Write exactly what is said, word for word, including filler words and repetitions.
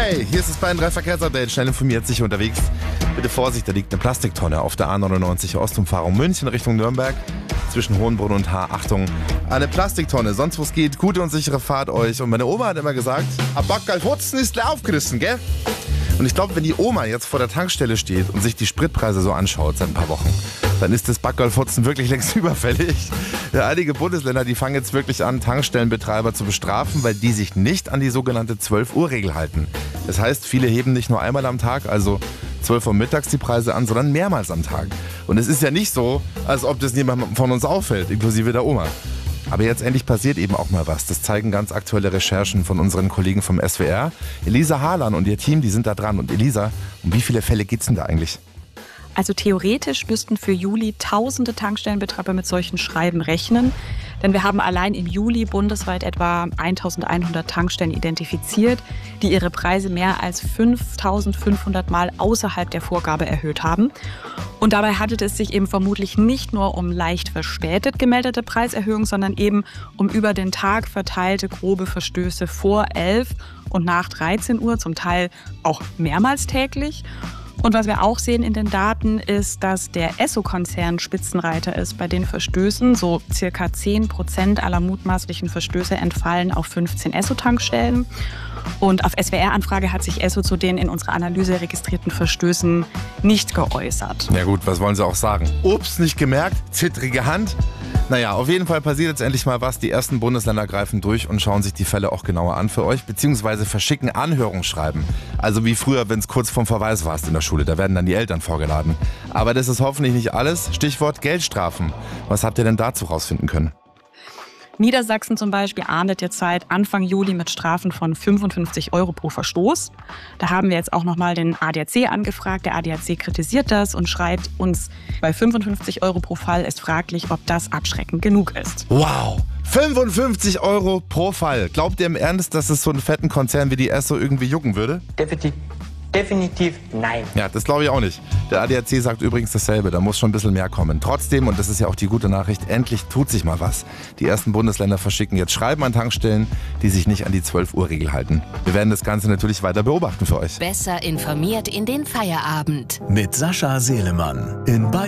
Hey, hier ist das Bayern drei Verkehrsupdate. Schnell informiert, sicher unterwegs. Bitte Vorsicht, da liegt eine Plastiktonne auf der A neunundneunzig Ostumfahrung München Richtung Nürnberg. Zwischen Hohenbrunn und Haar. Achtung, eine Plastiktonne. Sonst wo es geht, gute und sichere Fahrt euch. Und meine Oma hat immer gesagt, ab Backerlfutzen ist leer aufgerissen, gell? Und ich glaube, wenn die Oma jetzt vor der Tankstelle steht und sich die Spritpreise so anschaut seit ein paar Wochen, dann ist das Backerlfutzen wirklich längst überfällig. Ja, einige Bundesländer, die fangen jetzt wirklich an, Tankstellenbetreiber zu bestrafen, weil die sich nicht an die sogenannte zwölf Uhr Regel halten. Das heißt, viele heben nicht nur einmal am Tag, also zwölf Uhr mittags die Preise an, sondern mehrmals am Tag. Und es ist ja nicht so, als ob das niemandem von uns auffällt, inklusive der Oma. Aber jetzt endlich passiert eben auch mal was. Das zeigen ganz aktuelle Recherchen von unseren Kollegen vom S W R. Elisa Harlan und ihr Team, die sind da dran. Und Elisa, um wie viele Fälle geht's denn da eigentlich? Also theoretisch müssten für Juli tausende Tankstellenbetreiber mit solchen Schreiben rechnen. Denn wir haben allein im Juli bundesweit etwa eintausendeinhundert Tankstellen identifiziert, die ihre Preise mehr als fünftausendfünfhundert Mal außerhalb der Vorgabe erhöht haben. Und dabei handelt es sich eben vermutlich nicht nur um leicht verspätet gemeldete Preiserhöhungen, sondern eben um über den Tag verteilte grobe Verstöße vor elf und nach dreizehn Uhr, zum Teil auch mehrmals täglich. Und was wir auch sehen in den Daten ist, dass der Esso-Konzern Spitzenreiter ist bei den Verstößen. So circa zehn Prozent aller mutmaßlichen Verstöße entfallen auf fünfzehn Esso-Tankstellen. Und auf S W R-Anfrage hat sich Esso zu den in unserer Analyse registrierten Verstößen nicht geäußert. Ja gut, was wollen sie auch sagen? Ups, nicht gemerkt? Zittrige Hand? Naja, auf jeden Fall passiert jetzt endlich mal was. Die ersten Bundesländer greifen durch und schauen sich die Fälle auch genauer an für euch, beziehungsweise verschicken Anhörungsschreiben. Also wie früher, wenn es kurz vorm Verweis warst in der Schule, da werden dann die Eltern vorgeladen. Aber das ist hoffentlich nicht alles. Stichwort Geldstrafen. Was habt ihr denn dazu rausfinden können? Niedersachsen zum Beispiel ahndet jetzt seit Anfang Juli mit Strafen von fünfundfünfzig Euro pro Verstoß. Da haben wir jetzt auch nochmal den A D A C angefragt. Der A D A C kritisiert das und schreibt uns, bei fünfundfünfzig Euro pro Fall ist fraglich, ob das abschreckend genug ist. Wow! fünfundfünfzig Euro pro Fall. Glaubt ihr im Ernst, dass es so einen fetten Konzern wie die Esso irgendwie jucken würde? Definitiv. Definitiv nein. Ja, das glaube ich auch nicht. Der A D A C sagt übrigens dasselbe, da muss schon ein bisschen mehr kommen. Trotzdem, und das ist ja auch die gute Nachricht, endlich tut sich mal was. Die ersten Bundesländer verschicken jetzt Schreiben an Tankstellen, die sich nicht an die zwölf Uhr Regel halten. Wir werden das Ganze natürlich weiter beobachten für euch. Besser informiert in den Feierabend. Mit Sascha Selemann in Bayern.